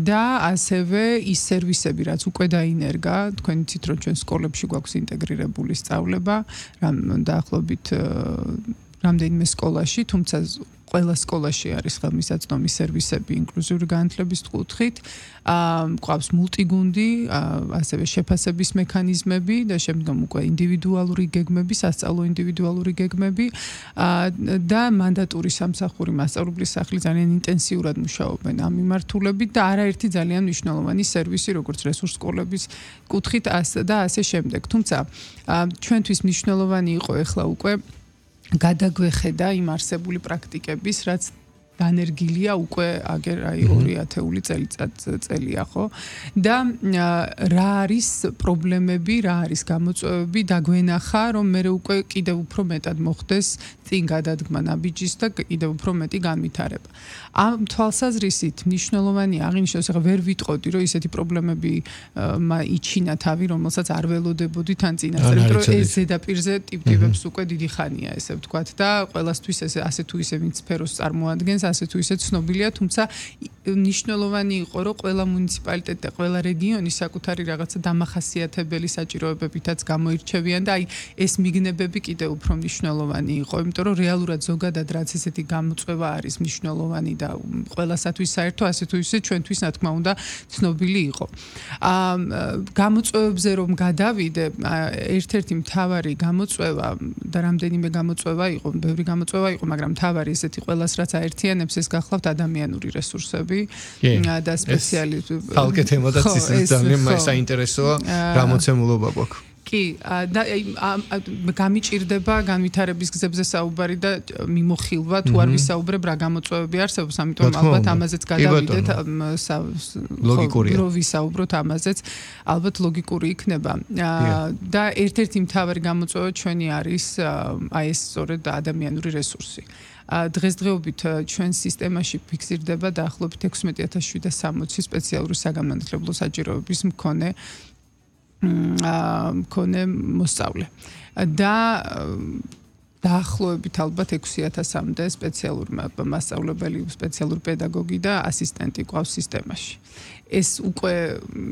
და ასევე ის სერვისები, რაც უკვე დაინერგა, თქვენ იცით, რომ ჩვენ სკოლებში გვაქვს ინტეგრირებული სწავლება, დაახლოებით რამდენიმე სკოლაში, თუმცა ყველა სკოლაში არის ხელმისაწვდომი სერვისები ინკლუზიური განათლების კუთხით, გვყავს მულტიგუნდი, ასევე შეფასების მექანიზმები და შემდგომ უკვე ინდივიდუალური გეგმები, სასწავლო ინდივიდუალური გეგმები და მანდატური სამსახური მასწავლებლის სახლი ძალიან ინტენსიურად მუშაობენ ამ მიმართულებით და არაერთი ძალიან მნიშვნელოვანი სერვისი, როგორც რესურს სკოლების კუთხით და ასე შემდეგ. თუმცა ჩვენთვის მნიშვნელოვანი იყო ეხლა უკვე გადაგვეხედა იმ არსებული პრაქტიკების, რაც დანერგილია უკვე აგერ 2000 წელია, ხო? და რა არის პრობლემები, რა არის გამოწვევები, დაგვენახა, რომ მე უკვე კიდევ უფრო მეტად მოხდეს წინ გადადგმა ნაბიჯის და კიდევ უფრო მეტი განვითარება. ამ თვალსაზრისით მნიშვნელოვანი აღინიშნოს, ახლა ვერ ვიტყოდი, რომ ისეთი პრობლემები იჩინა თავი, რომელსაც არ ველოდებოდით ან წინასწარ, იმიტომ რომ ეს ზედაპირზე ტიპებს უკვე დიდი ხანია, ესე ვთქვათ და ყველასთვის ასე თუ ისე ვინც სფეროს წარმოადგენს, ასე თუ ისე ცნობილია, თუმცა მნიშვნელოვანი იყო, რომ ყველა მუნიციპალიტეტი და ყველა რეგიონი საკუთარი რაღაცა დამახასიათებელი საჭიროებებითაც გამოირჩევიან და აი ეს მიგნებები კიდევ უფრო მნიშვნელოვანი იყო, იმიტომ რომ რეალურად ზოგადად რაც ესეთი გამოწვევა არის მნიშვნელოვანი და ყველასათვის საერთო, ასე თუ ისე ჩვენთვის რა თქმა უნდა ცნობილი იყო. გამოწვევებზე რომ გადავიდე, ერთ-ერთი მთავარი გამოწვევა და რამდენიმე გამოწვევა იყო, ბევრი გამოწვევა იყო, მაგრამ მთავარი ესეთი ყველას რაც აერთიანებს ეს გახლავთ ადამიანური რესურსები და სპეციალისტები. ხალხი თემა და ის ძალიან საინტერესოა, გამოცემულობა გვაქვს. კი, და გამიჭირდება განვითარების გზებზე საუბარი და მიმოხილვა, თუ არ ვისაუბრებ რა გამოწვევები არსებობს, ამიტომ ალბათ ამაზეც გადავიდეთ, ლოგიკურია. რო ვისაუბროთ ამაზეც, ალბათ ლოგიკური იქნება. და ერთ-ერთი მთავარი გამოწვევა ჩვენი არის აი ეს სწორედ ადამიანური რესურსი. დღესდღეობით ჩვენ სისტემაში ფიქსირდება დაახლოებით 16760 სპეციალური საგანმანათლებლო საჭიროების მქონე მოსწავლე და დაახლოებით ალბათ 6000-მდე სპეციალური მასწავლებელი, სპეციალური პედაგოგი და ასისტენტი ყავს სისტემაში. ეს უკვე